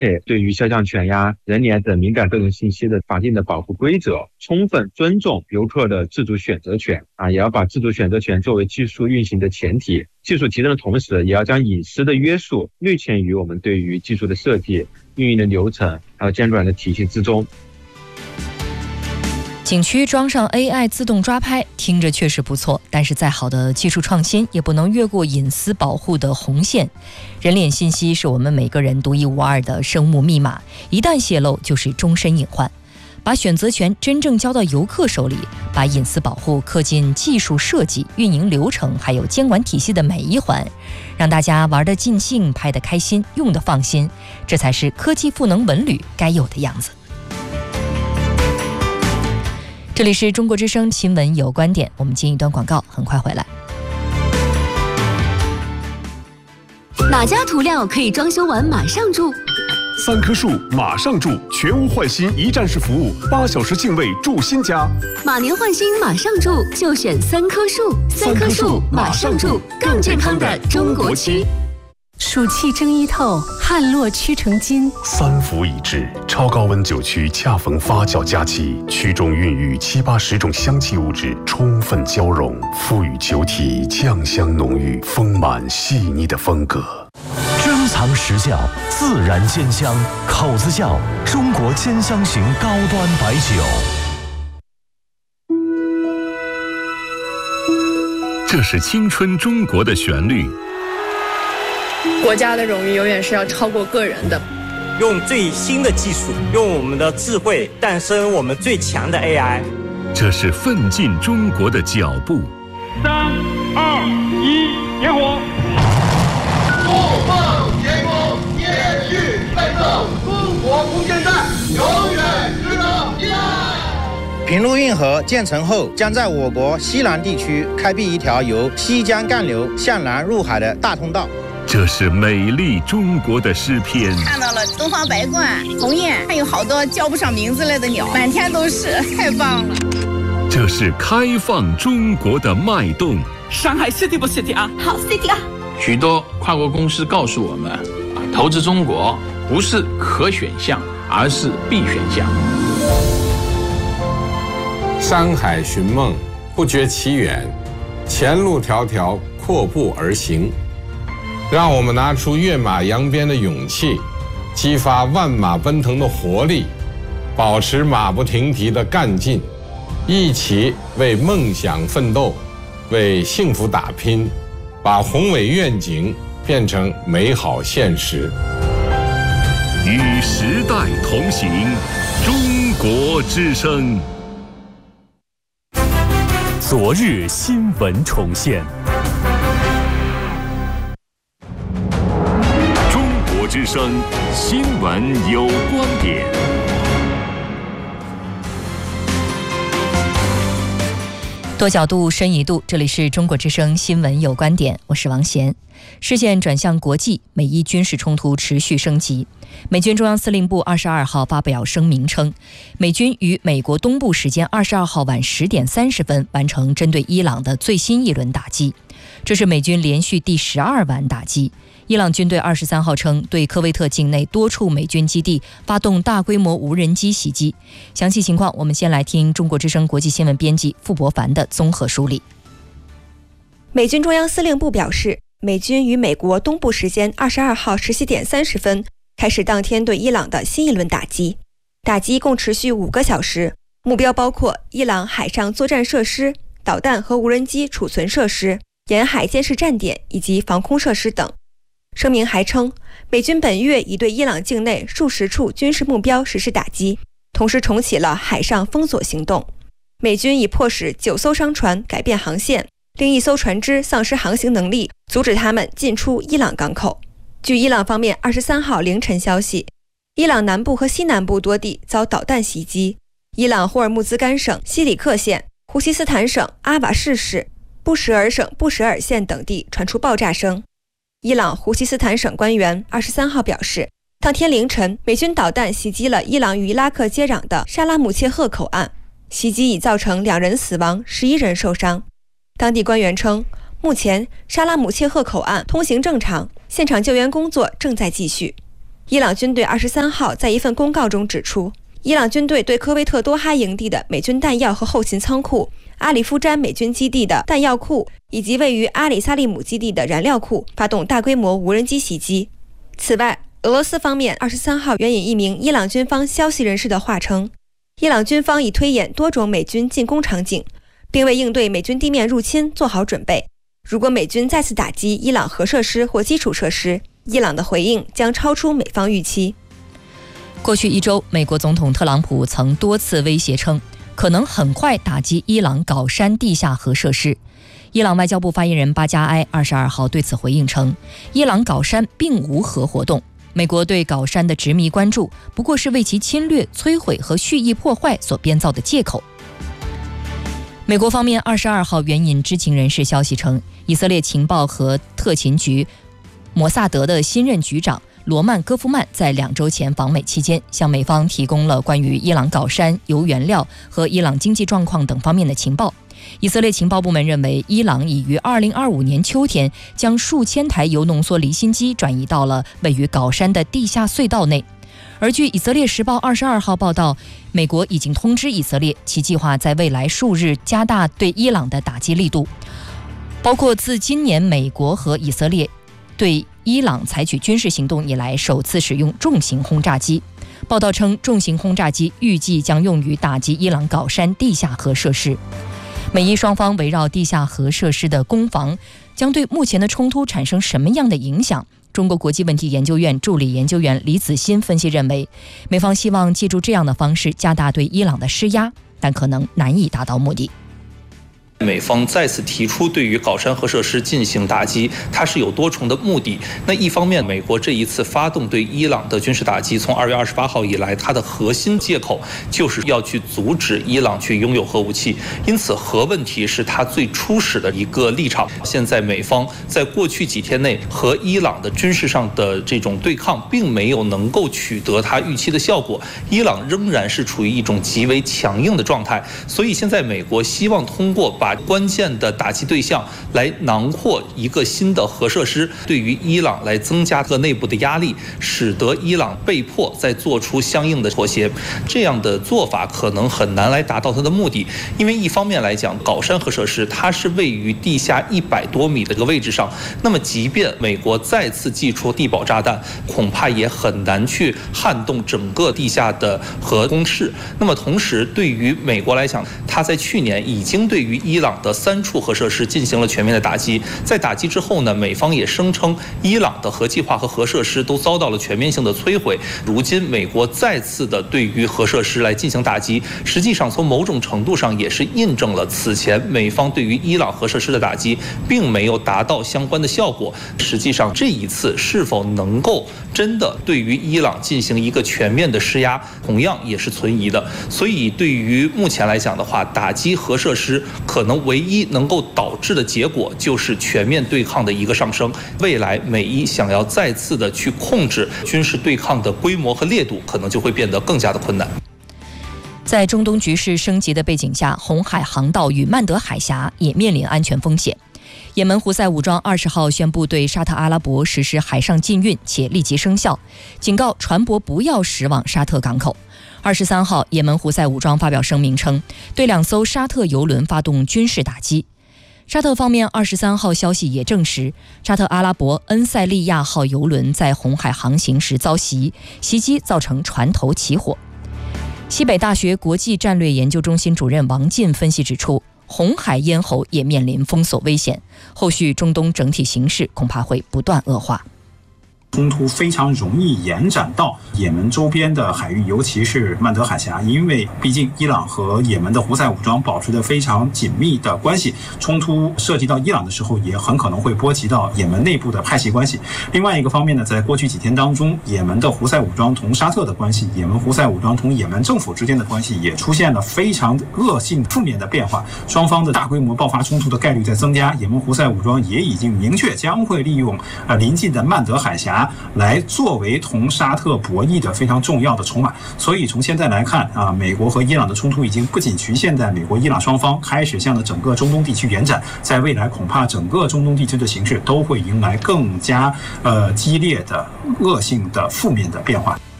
对于肖像权呀、人脸等敏感个人信息的法定的保护规则，充分尊重游客的自主选择权也要把自主选择权作为技术运行的前提。技术提升的同时，也要将隐私的约束内嵌于我们对于技术的设计、运营的流程还有监管的体系之中。 景区装上 AI 自动抓拍，听着确实不错，但是再好的技术创新也不能越过隐私保护的红线。人脸信息是我们每个人独一无二的生物密码，一旦泄露就是终身隐患。把选择权真正交到游客手里，把隐私保护刻进技术设计、运营流程还有监管体系的每一环，让大家玩得尽兴、拍得开心、用得放心，这才是科技赋能文旅该有的样子。这里是中国之声新闻有观点，我们进一段广告，很快回来。 哪家涂料可以装修完马上住 ？3棵树马上住，全屋换新一站式服务，8小时净位住新家。 马年换新马上住，就选3棵树。3棵树马上住，更健康的中国区。 暑气蒸衣透，汗落屈成金。 3伏已至，超高温酒区恰逢发酵佳期，区中孕育7、80种香气物质充分交融，赋予酒体酱香浓郁、丰满细腻的风格。 珍藏实窖，自然煎香，口子窖，中国煎香型高端白酒。 这是青春中国的旋律。 国家的荣誉永远是要超过个人的。 用最新的技术，用我们的智慧诞生我们最强的 AI。 这是奋进中国的脚步。 3、2、1，点火！ 怒放天空，延续奋斗，中国空间站永远值得依赖。 平陆运河建成后，将在我国西南地区开辟一条由西江干流向南入海的大通道。 这是美丽中国的诗篇。 看到了东方白鹳、鸿雁，还有好多叫不上名字来的鸟，满天都是，太棒了。 这是开放中国的脉动。 上海 City 不 City 啊？ 好 City 啊！ 许多跨国公司告诉我们，投资中国不是可选项，而是必选项。 山海寻梦，不觉其远，前路迢迢，阔步而行。让我们拿出跃马扬鞭的勇气，激发万马奔腾的活力，保持马不停蹄的干劲，一起为梦想奋斗，为幸福打拼，把宏伟愿景变成美好现实。 与时代同行，中国之声。 昨日新闻重现。 之声新闻有观点。 多角度深一度，这里是中国之声新闻有观点，我是王贤。视线转向国际，美伊军事冲突持续升级。美军中央司令部22号发表声明称，美军于美国东部时间22号晚10点30分完成针对伊朗的最新一轮打击，这是美军连续第12晚打击。伊朗军队23号称，对科威特境内多处美军基地发动大规模无人机袭击。详细情况，我们先来听中国之声国际新闻编辑傅博凡的综合梳理。 美军中央司令部表示，美军于美国东部时间22号17点30分开始当天对伊朗的新一轮打击，打击共持续5个小时，目标包括伊朗海上作战设施、导弹和无人机储存设施、沿海监视站点以及防空设施等。声明还称，美军本月已对伊朗境内数十处军事目标实施打击，同时重启了海上封锁行动。美军已迫使9艘商船改变航线，另1艘船只丧失航行能力，阻止他们进出伊朗港口。据伊朗方面23号凌晨消息，伊朗南部和西南部多地遭导弹袭击，伊朗霍尔木兹干省西里克县、胡西斯坦省阿瓦士市、布什尔省布什尔县等地传出爆炸声。伊朗胡西斯坦省官员23号表示，当天凌晨，美军导弹袭击了伊朗与伊拉克接壤的沙拉姆切赫口岸，袭击已造成2人死亡，11人受伤。当地官员称，目前沙拉姆切赫口岸通行正常，现场救援工作正在继续。 伊朗军队23号在一份公告中指出，伊朗军队对科威特多哈营地的美军弹药和后勤仓库、阿里夫詹美军基地的弹药库以及位于阿里萨利姆基地的燃料库发动大规模无人机袭击。此外，俄罗斯方面23号援引一名伊朗军方消息人士的话称，伊朗军方已推演多种美军进攻场景，并为应对美军地面入侵做好准备。如果美军再次打击伊朗核设施或基础设施，伊朗的回应将超出美方预期。 过去一周，美国总统特朗普曾多次威胁称，可能很快打击伊朗镐山地下核设施。伊朗外交部发言人巴加埃22号对此回应称，伊朗镐山并无核活动，美国对镐山的执迷关注不过是为其侵略、摧毁和蓄意破坏所编造的借口。美国方面22号援引知情人士消息称，以色列情报和特勤局摩萨德的新任局长罗曼·戈夫曼在2周前访美期间，向美方提供了关于伊朗镐山、铀原料和伊朗经济状况等方面的情报。以色列情报部门认为，伊朗已于2025年秋天将数千台铀浓缩离心机转移到了位于镐山的地下隧道内。而据以色列时报22号报道，美国已经通知以色列，其计划在未来数日加大对伊朗的打击力度，包括自今年美国和以色列对伊朗采取军事行动以来首次使用重型轰炸机。报道称，重型轰炸机预计将用于打击伊朗镐山地下核设施。美伊双方围绕地下核设施的攻防将对目前的冲突产生什么样的影响？中国国际问题研究院助理研究员李子欣分析认为，美方希望借助这样的方式加大对伊朗的施压，但可能难以达到目的。 美方再次提出对于镐山核设施进行打击，它是有多重的目的。那一方面，美国这一次发动对伊朗的军事打击，从2月28号以来，它的核心借口就是要去阻止伊朗去拥有核武器，因此核问题是它最初始的一个立场。现在美方在过去几天内和伊朗的军事上的这种对抗，并没有能够取得它预期的效果，伊朗仍然是处于一种极为强硬的状态。所以现在美国希望通过把关键的打击对象来囊括一个新的核设施，对于伊朗来增加个内部的压力，使得伊朗被迫再做出相应的妥协。这样的做法可能很难来达到它的目的，因为一方面来讲，镐山核设施它是位于地下100多米的这个位置上，那么即便美国再次祭出地堡炸弹，恐怕也很难去撼动整个地下的核工事。那么同时，对于美国来讲，它在去年已经对于伊朗的3处核设施进行了全面的打击。在打击之后呢，美方也声称伊朗的核计划和核设施都遭到了全面性的摧毁。如今美国再次的对于核设施来进行打击，实际上从某种程度上也是印证了此前美方对于伊朗核设施的打击并没有达到相关的效果。实际上这一次是否能够真的对于伊朗进行一个全面的施压，同样也是存疑的。所以对于目前来讲的话，打击核设施可能唯一能够导致的结果就是全面对抗的一个上升。未来美伊想要再次的去控制军事对抗的规模和烈度，可能就会变得更加的困难。 在中东局势升级的背景下，红海航道与曼德海峡也面临安全风险。也门胡塞武装20号宣布对沙特阿拉伯实施海上禁运，且立即生效，警告船舶不要驶往沙特港口。23号，也门胡塞武装发表声明称，对2艘沙特油轮发动军事打击。沙特方面23号消息也证实，沙特阿拉伯恩塞利亚号油轮在红海航行时遭袭，袭击造成船头起火。西北大学国际战略研究中心主任王进分析指出，红海咽喉也面临封锁危险，后续中东整体形势恐怕会不断恶化。 冲突非常容易延展到也门周边的海域，尤其是曼德海峡，因为毕竟伊朗和也门的胡塞武装保持着非常紧密的关系，冲突涉及到伊朗的时候，也很可能会波及到也门内部的派系关系。另外一个方面呢，在过去几天当中，也门的胡塞武装同沙特的关系，也门胡塞武装同也门政府之间的关系也出现了非常恶性负面的变化，双方的大规模爆发冲突的概率在增加。也门胡塞武装也已经明确将会利用临近的曼德海峡峡来作为同沙特博弈的非常重要的筹码。所以从现在来看啊，美国和伊朗的冲突已经不仅局限在美国伊朗双方，开始向着整个中东地区延展，在未来恐怕整个中东地区的形势都会迎来更加激烈的恶性的负面的变化。